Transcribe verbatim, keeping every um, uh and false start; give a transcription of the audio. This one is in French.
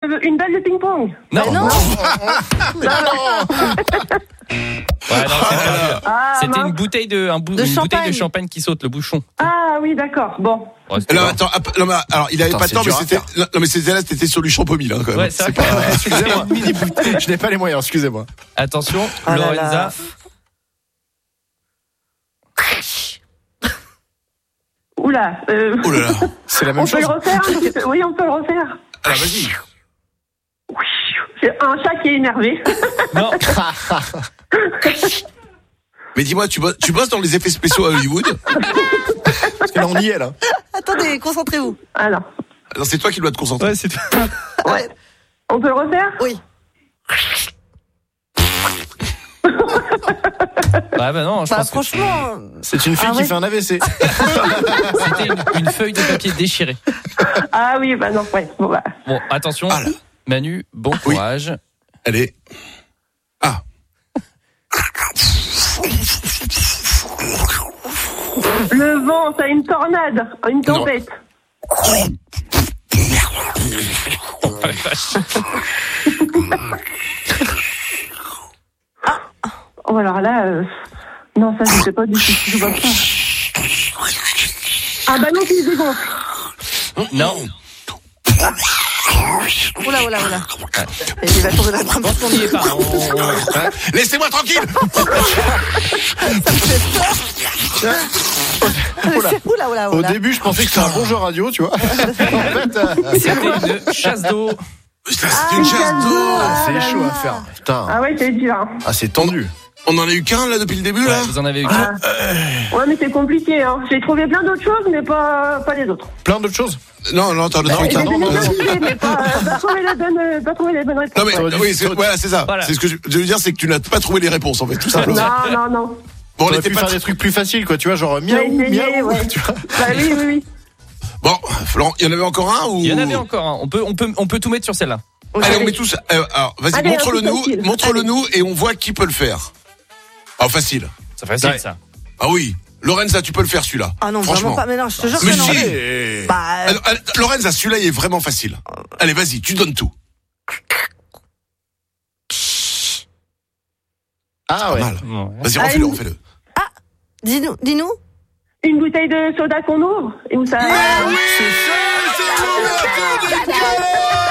une balle de ping-pong. Non, non. non. Ouais, non, c'est pas Ah, C'était mince. une bouteille de, un bou- De une bouteille champagne. de champagne qui saute, le bouchon. Ah oui, d'accord. Bon. Ouais, c'était Alors, bon. attends, ap- non, mais, alors, il avait Attends, pas c'est tort, mais dur à c'était, faire. non, mais c'était là, c'était sur du champomille, hein, quand même. Ouais, c'est C'est vrai. pas. Excusez-moi. Je n'ai pas les moyens. Excusez-moi. Attention, Oh là Lorenza. là. Oula. Euh, Oh là là. C'est la on même peut chose. le refaire? Oui, on peut le refaire. Alors, vas-y. C'est un chat qui est énervé. Non, Mais dis-moi, tu bosses, tu bosses dans les effets spéciaux à Hollywood? Parce que là, on y est, là. Attendez, concentrez-vous. Alors, Alors, c'est toi qui dois te concentrer. ouais, c'est ouais. On peut le refaire? Oui. Ouais, bah non, je Bah pense que franchement, C'est une fille Ah qui ouais. fait un A V C. c'était une, une feuille de papier déchirée. Ah oui, bah non, ouais. Bon, bah. Bon, attention, Ah là. Manu, bon Oui. courage. Allez. Ah. Le vent, ça a une tornade, une tempête. Oh, alors là, euh, non, ça, je sais pas du tout si je vois ça. Un ballon qui se dégonfle. Non, oula, oula, oula. Et il va tomber la je pense qu'on n'y est pas. On- on- Laissez-moi tranquille! Oula. Oula, oula, Au oula. début, je pensais que c'était un bon jeu radio, tu vois. En fait, euh, C'était une chasse d'eau. Putain, c'est une chasse d'eau! Ah c'est là chaud là. à faire. Putain. Ah ouais, c'est dur. Hein. Ah, c'est tendu. On en a eu qu'un, là, depuis le début, Ouais, là? vous en avez eu Ah. qu'un. Ouais, mais c'est compliqué. Hein. J'ai trouvé plein d'autres choses, mais pas, pas les autres. Plein d'autres choses. Non, non, t'en as trouvé J'ai qu'un. des non, non, non. idées, mais pas, pas trouvé les bonnes, pas trouvé les bonnes réponses. Non, mais, T'aurais dû- oui, c'est, voilà, c'est ça. Voilà. C'est ce que je, je veux dire, c'est que tu n'as pas trouvé les réponses, en fait, tout simplement. Non, non, non. Bon, on On aurait était pu pas. faire des trucs plus faciles, quoi. Tu vois, genre miaou, J'ai essayé, miaou. ouais. Tu vois. Bah oui, oui, oui. Bon, Florent, il y en avait encore un ou? Il y en avait encore un. On peut, on peut, on peut tout mettre sur celle-là. Allez, on met tous, euh, alors, vas-y, Allez, montre-le un peu nous, facile. montre-le nous et on voit qui peut le faire. Ah, facile. C'est facile, Ouais. ça. Ah oui. Lorenza, tu peux le faire, celui-là. Ah non, Franchement. vraiment pas. Mais non, je te jure Mais que non. si. Bah, Alors, allez, Lorenza, celui-là, il est vraiment facile. Allez, vas-y, tu donnes tout. Ah ouais. Mal. Ouais. Vas-y, Ah, refais-le, une- refais-le. dis-nous, dis-nous. Une bouteille de soda qu'on ouvre et où ça. Ah oui, c'est ça, c'est le